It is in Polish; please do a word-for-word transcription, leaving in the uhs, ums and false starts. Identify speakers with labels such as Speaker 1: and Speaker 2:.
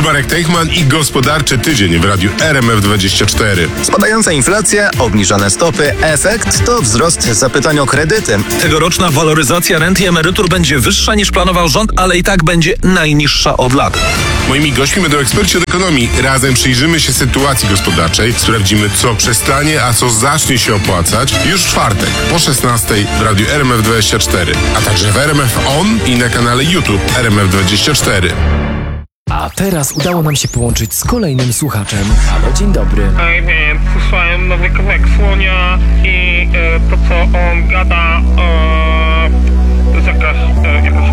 Speaker 1: Marek Teichman i gospodarczy tydzień w radiu R M F dwadzieścia cztery.
Speaker 2: Spadająca inflacja, obniżone stopy, efekt to wzrost zapytań o kredyty.
Speaker 3: Tegoroczna waloryzacja rent i emerytur będzie wyższa niż planował rząd, ale i tak będzie najniższa od lat.
Speaker 1: Moimi gośćmi będą eksperci od ekonomii. Razem przyjrzymy się sytuacji gospodarczej, sprawdzimy, co przestanie, a co zacznie się opłacać już w czwartek po szesnastej w radiu R M F dwadzieścia cztery, a także w R M F On i na kanale YouTube R M F dwadzieścia cztery.
Speaker 4: A teraz udało nam się połączyć z kolejnym słuchaczem. Halo, dzień dobry.
Speaker 5: Ej, wiem, słyszałem nowy kawałek Słonia i e, to co on gada, e, to jest jakaś, e, jakaś